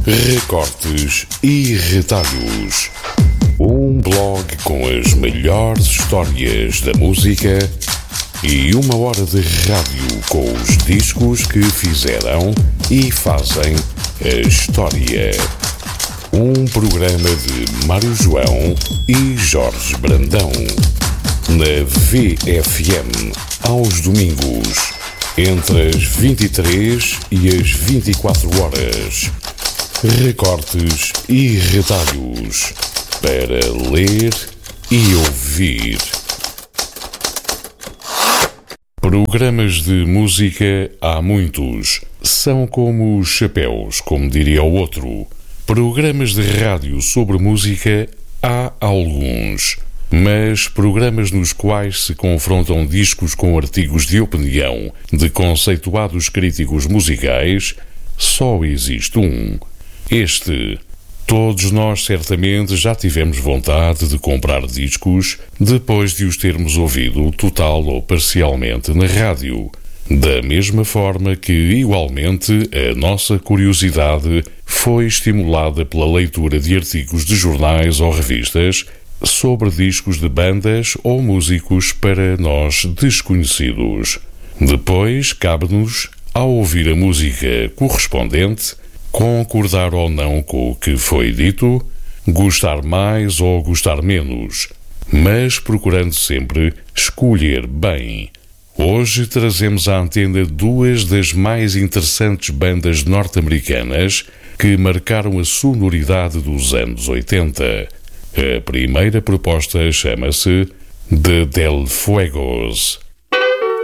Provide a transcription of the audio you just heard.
Recortes e retalhos. Um blog com as melhores histórias da música e 1 hora de rádio com os discos que fizeram e fazem a história. Um programa de Mário João e Jorge Brandão. Na VFM, aos domingos, entre as 23 e as 24 horas. Recortes e retalhos para ler e ouvir. Programas de música há muitos. São como os chapéus, como diria o outro. Programas de rádio sobre música há alguns. Mas programas nos quais se confrontam discos com artigos de opinião de conceituados críticos musicais, só existe um. Este. Todos nós certamente já tivemos vontade de comprar discos depois de os termos ouvido total ou parcialmente na rádio. Da mesma forma que, igualmente, a nossa curiosidade foi estimulada pela leitura de artigos de jornais ou revistas sobre discos de bandas ou músicos para nós desconhecidos. Depois, cabe-nos, ao ouvir a música correspondente, concordar ou não com o que foi dito, gostar mais ou gostar menos, mas procurando sempre escolher bem. Hoje trazemos à antena duas das mais interessantes bandas norte-americanas que marcaram a sonoridade dos anos 80. A primeira proposta chama-se The Del Fuegos.